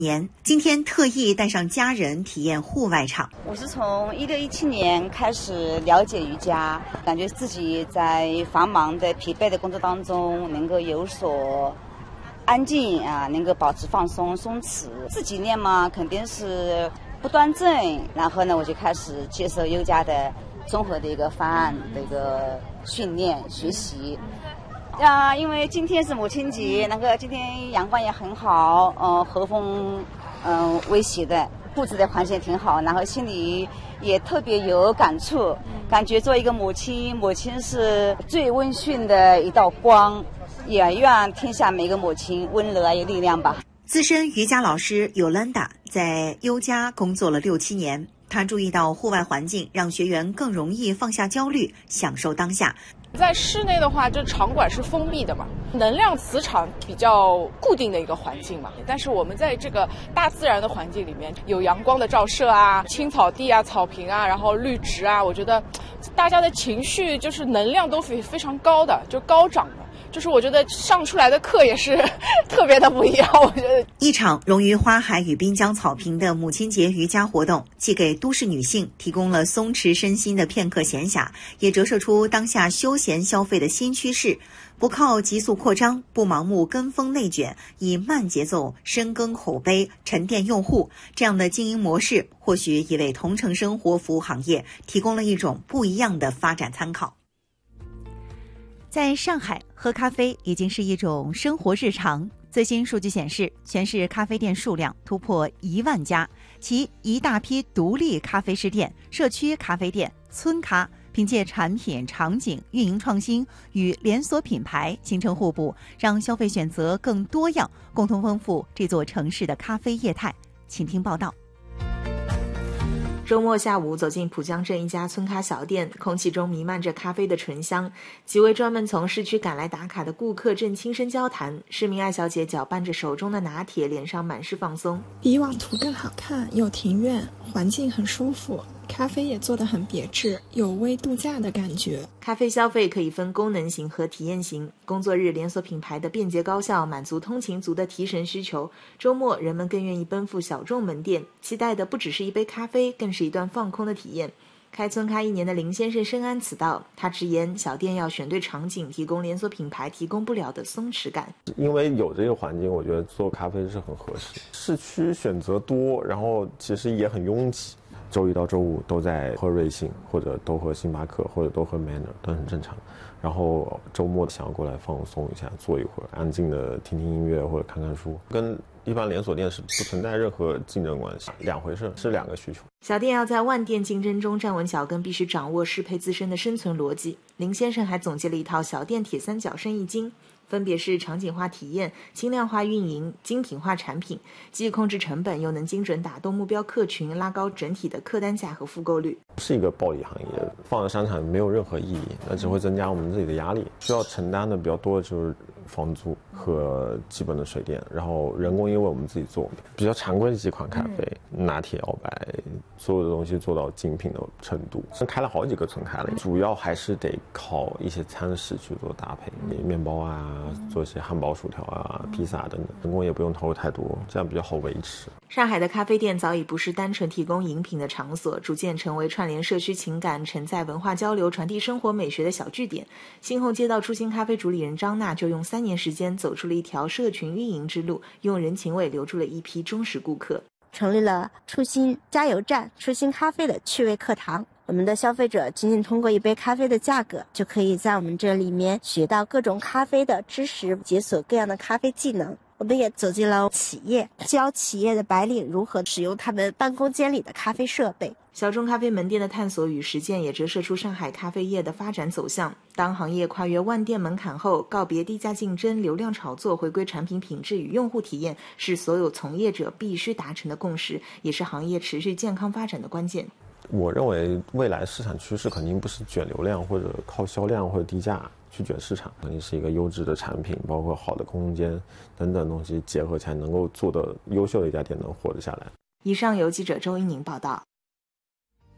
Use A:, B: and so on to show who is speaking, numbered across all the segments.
A: 今天特意带上家人体验户外场。
B: 我是从16、17年开始了解瑜伽，感觉自己在繁忙的疲惫的工作当中能够有所安静啊，能够保持放松松弛。自己练嘛，肯定是不端正，然后呢，我就开始接受瑜伽的综合的一个方案的一个训练学习。因为今天是母亲节，今天阳光也很好，和风微煦的，布置的环境挺好，然后心里也特别有感触，感觉做一个母亲是最温驯的一道光，也愿天下每个母亲温柔而有力量吧。
A: 资深瑜伽老师 Yolanda 在优家工作了6、7年，她注意到户外环境让学员更容易放下焦虑，享受当下。
C: 在室内的话，这场馆是封闭的嘛，能量磁场比较固定的一个环境嘛。但是我们在这个大自然的环境里面，有阳光的照射啊，青草地啊、草坪啊，然后绿植啊，我觉得大家的情绪就是能量都非常高的，就高涨的。就是我觉得上出来的课也是特别的不一样。我觉得
A: 一场龙于花海与滨江草坪的母亲节瑜伽活动，既给都市女性提供了松弛身心的片刻闲暇，也折射出当下休闲消费的新趋势。不靠急速扩张，不盲目跟风内卷，以慢节奏深耕口碑、沉淀用户，这样的经营模式或许也为同城生活服务行业提供了一种不一样的发展参考。在上海，喝咖啡已经是一种生活日常。最新数据显示，全市咖啡店数量突破1万家，其一大批独立咖啡师店、社区咖啡店、村咖，凭借产品、场景、运营创新与连锁品牌形成互补，让消费选择更多样，共同丰富这座城市的咖啡业态。请听报道。
D: 周末下午走进浦江镇一家村咖小店，空气中弥漫着咖啡的醇香，几位专门从市区赶来打卡的顾客正轻声交谈。市民艾小姐搅拌着手中的拿铁，脸上满是放松。
E: 比以往图更好看，有庭院，环境很舒服，咖啡也做得很别致，有微度假的感觉。
D: 咖啡消费可以分功能型和体验型，工作日连锁品牌的便捷高效满足通勤族的提神需求，周末人们更愿意奔赴小众门店，期待的不只是一杯咖啡，更是一段放空的体验。开村咖1年的林先生深谙此道，他直言小店要选对场景，提供连锁品牌提供不了的松弛感。
F: 因为有这个环境，我觉得做咖啡是很合适。市区选择多，然后其实也很拥挤，周一到周五都在喝瑞幸，或者都喝星巴克，或者都喝 Manner， 都很正常。然后周末想要过来放松一下，坐一会儿，安静的听听音乐或者看看书，跟一般连锁店是不存在任何竞争关系，两回事，是2个需求。
D: 小店要在万店竞争中站稳脚跟，必须掌握适配自身的生存逻辑。林先生还总结了一套小店铁三角生意经，分别是场景化体验、轻量化运营、精品化产品，既控制成本，又能精准打动目标客群，拉高整体的客单价和复购率。
F: 是一个暴利行业，放在商场没有任何意义，那只会增加我们自己的压力。需要承担的比较多的就是房租和基本的水电，然后人工因为我们自己做，比较常规的几款咖啡，拿铁、摇摆，所有的东西做到精品的程度。是开了好几个村咖了，主要还是得靠一些餐食去做搭配，面包啊，做一些汉堡、薯条啊、披萨等等，人工也不用投入太多，这样比较好维持。
D: 上海的咖啡店早已不是单纯提供饮品的场所，逐渐成为串联社区情感、承载文化交流、传递生活美学的小据点。新后街道初心咖啡主理人张娜就用3年时间走出了一条社群运营之路，用人情味留住了一批忠实顾客。
G: 成立了初心加油站、初心咖啡的趣味课堂。我们的消费者仅仅通过一杯咖啡的价格，就可以在我们这里面学到各种咖啡的知识，解锁各样的咖啡技能。我们也走进了企业，教企业的白领如何使用他们办公间里的咖啡设备。
D: 小众咖啡门店的探索与实践也折射出上海咖啡业的发展走向。当行业跨越万店门槛后，告别低价竞争、流量炒作，回归产品品质与用户体验，是所有从业者必须达成的共识，也是行业持续健康发展的关键。
F: 我认为未来市场趋势肯定不是卷流量或者靠销量或者低价去卷市场，肯定是一个优质的产品，包括好的空间等等东西结合起来，能够做的优秀的一家店能活得下来。
D: 以上由记者周一宁报道。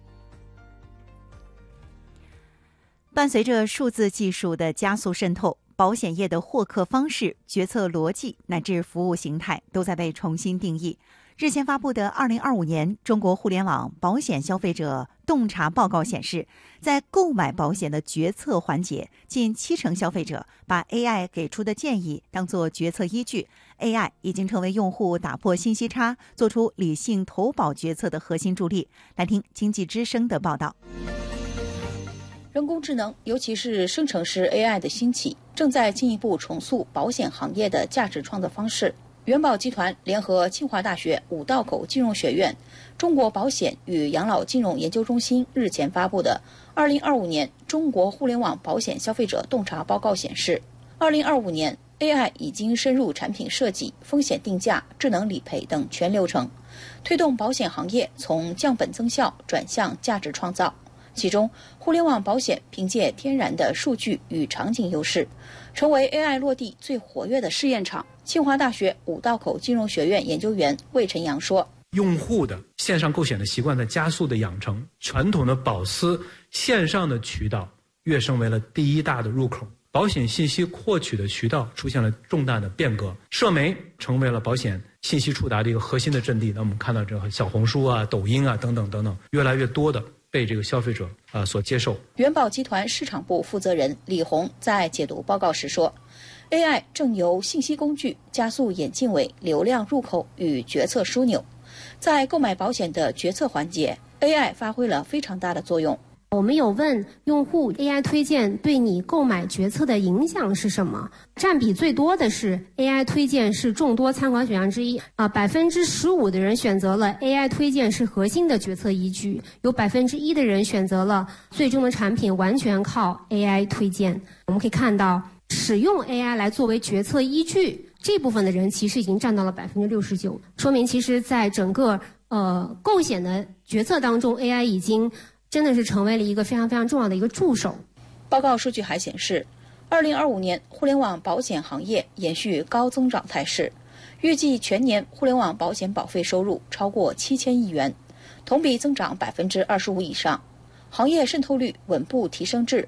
A: 伴随着数字技术的加速渗透， 保险业的获客方式、决策逻辑乃至服务形态都在被重新定义。日前发布的2025年中国互联网保险消费者洞察报告显示，在购买保险的决策环节，近70%消费者把 AI 给出的建议当作决策依据。AI 已经成为用户打破信息差、做出理性投保决策的核心助力。来听经济之声的报道。
H: 人工智能，尤其是生成式 AI 的兴起，正在进一步重塑保险行业的价值创造方式。元宝集团联合清华大学五道口金融学院、中国保险与养老金融研究中心日前发布的2025年中国互联网保险消费者洞察报告显示，2025年 AI 已经深入产品设计、风险定价、智能理赔等全流程，推动保险行业从降本增效转向价值创造。其中，互联网保险凭借天然的数据与场景优势，成为 AI 落地最活跃的试验场。清华大学五道口金融学院研究员魏晨阳说：“
I: 用户的线上购险的习惯在加速的养成，传统的保司线上的渠道跃升为了第一大的入口，保险信息获取的渠道出现了重大的变革，社媒成为了保险信息触达的一个核心的阵地。那我们看到这个小红书啊、抖音啊等等等等，越来越多的被这个消费者所接受。”
H: 元宝集团市场部负责人李红在解读报告时说，AI 正由信息工具加速演进为流量入口与决策枢纽。在购买保险的决策环节， AI 发挥了非常大的作用。
J: 我们有问用户 AI 推荐对你购买决策的影响是什么？占比最多的是 AI 推荐是众多参考选项之一，15%的人选择了 AI 推荐是核心的决策依据，有1%的人选择了最终的产品完全靠 AI 推荐。我们可以看到，使用 AI 来作为决策依据，这部分的人其实已经占到了69%，说明其实在整个购险的决策当中 ，AI 已经真的是成为了一个非常非常重要的一个助手。
H: 报告数据还显示，2025年互联网保险行业延续高增长态势，预计全年互联网保险保费收入超过7000亿元，同比增长25%以上，行业渗透率稳步提升至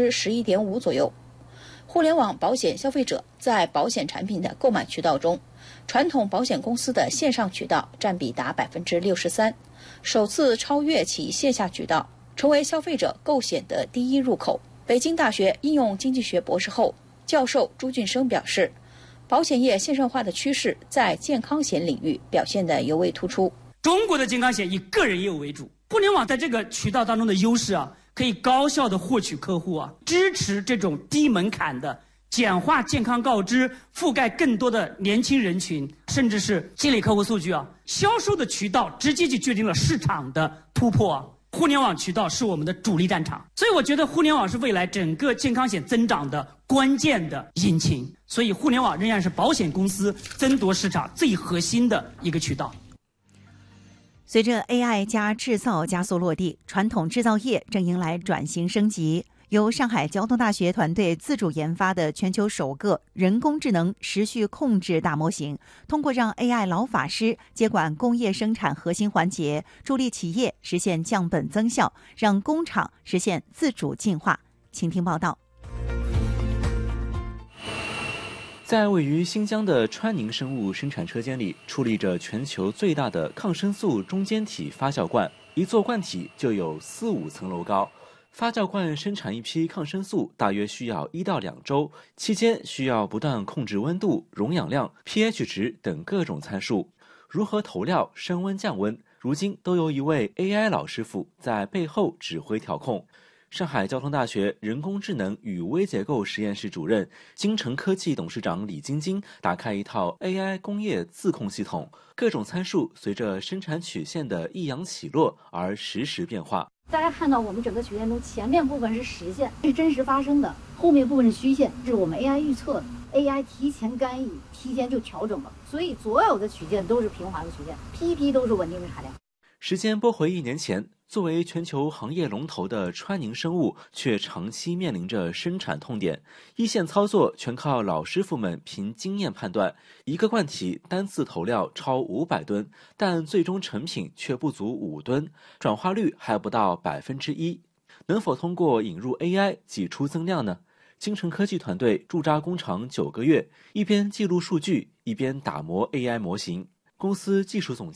H: 11.5%左右。互联网保险消费者在保险产品的购买渠道中，传统保险公司的线上渠道占比达63%，首次超越其线下渠道，成为消费者购险的第一入口。北京大学应用经济学博士后教授朱俊生表示，保险业线上化的趋势在健康险领域表现得尤为突出。
K: 中国的健康险以个人业务为主，互联网在这个渠道当中的优势可以高效的获取客户支持这种低门槛的简化健康告知，覆盖更多的年轻人群，甚至是心理客户数据销售的渠道直接就决定了市场的突破互联网渠道是我们的主力战场，所以我觉得互联网是未来整个健康险增长的关键的引擎，所以互联网仍然是保险公司争夺市场最核心的一个渠道。
A: 随着 AI 加制造加速落地，传统制造业正迎来转型升级。由上海交通大学团队自主研发的全球首个人工智能时序控制大模型，通过让 AI 老法师接管工业生产核心环节，助力企业实现降本增效，让工厂实现自主进化。请听报道。
L: 在位于新疆的川宁生物生产车间里，矗立着全球最大的抗生素中间体发酵罐，一座罐体就有4-5层楼高。发酵罐生产一批抗生素大约需要1到2周，期间需要不断控制温度、溶氧量、pH 值等各种参数。如何投料、升温、降温，如今都由一位 AI 老师傅在背后指挥调控。上海交通大学人工智能与微结构实验室主任、金城科技董事长李晶晶打开一套 AI 工业自控系统，各种参数随着生产曲线的抑扬起落而实时变化。
M: 大家看到我们整个曲线中，前面部分是实线，是真实发生的，后面部分是虚线，是我们 AI 预测的， AI 提前干预，提前就调整了，所以所有的曲线都是平滑的曲线，批批都是稳定的产量。
L: 时间拨回1年前，作为全球行业龙头的川宁生物却长期面临着生产痛点，一线操作全靠老师傅们凭经验判断，一个罐体单次投料超500吨，但最终成品却不足5吨，转化率还不到1%。能否通过引入 AI 挤出增量呢？ 京城科技团队驻扎工厂9个月，一边记录数据，一边打磨 AI 模型。公司技术总监